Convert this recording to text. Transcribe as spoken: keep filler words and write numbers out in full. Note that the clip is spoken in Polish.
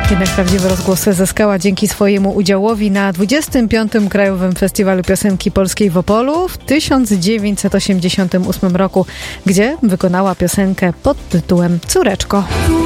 Jednak prawdziwy rozgłos zyskała dzięki swojemu udziałowi na dwudziestym piątym Krajowym Festiwalu Piosenki Polskiej w Opolu w tysiąc dziewięćset osiemdziesiątym ósmym roku, gdzie wykonała piosenkę pod tytułem Córeczko.